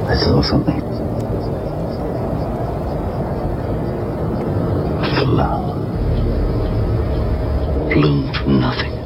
I saw something. A flower bloomed from nothing.